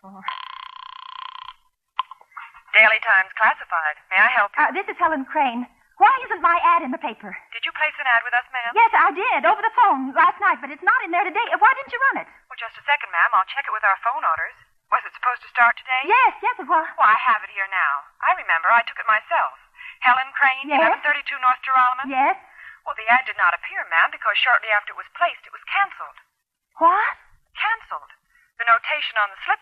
Oh. Daily Times Classified. May I help you? This is Helen Crane. Why isn't my ad in the paper? Did you place an ad with us, ma'am? Yes, I did, over the phone last night, but it's not in there today. Why didn't you run it? Well, just a second, ma'am. I'll check it with our phone orders. Was it supposed to start today? Yes, it was. Well, I have it here now. I remember. I took it myself. Helen Crane, Yes? 1132 North Geralman? Yes. Well, the ad did not appear, ma'am, because shortly after it was placed, it was canceled. What? Canceled. The notation on the slip